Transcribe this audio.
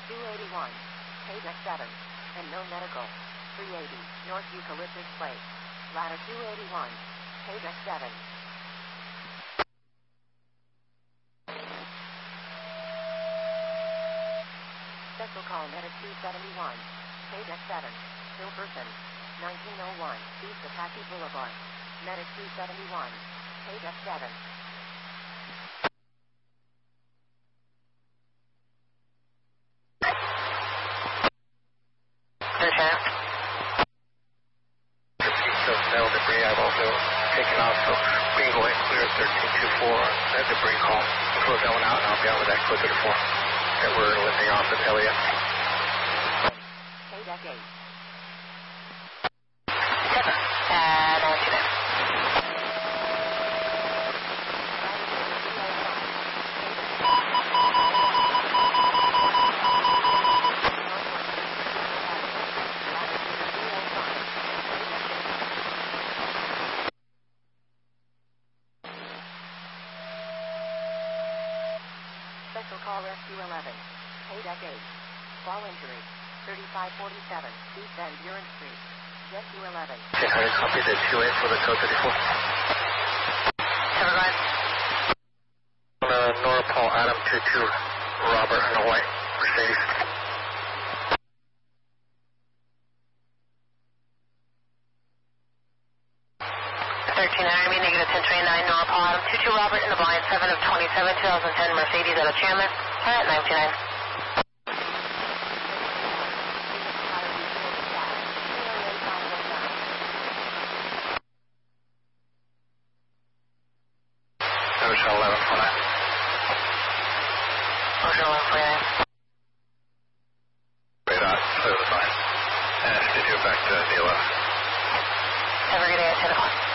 281, Paydeck 7, and no medical. 380, North Eucalyptus Place. Ladder 281, Paydeck 7. Special call Medic 271, Paydeck 7, Hilperson, 1901, East Apache Boulevard. Medic 271, Paydeck 7. No debris. I've also taken off, so we can go ahead and clear 1324. That debris call. We'll close that one out, and I'll be out with that closer to 4. That we're lifting off at Elliott. Paydeck 8. Special call Rescue 11, Paydeck 8. Fall injury, 3547, East End Buren Street. Rescue 11. Okay, how do you copy the 28 for the code 34? Everyone. Nora Paul Adam 22, Robert in a white Mercedes. 13 Army, negative 1029, Nora Paul Adam 22, Robert in the blind 7 of 27, 2010 Mercedes out of Chandler. At 929. Ocean 1149. Ocean 1149. Radar, clear the sign. And studio back to the 11. Have a good day at 10 o'clock.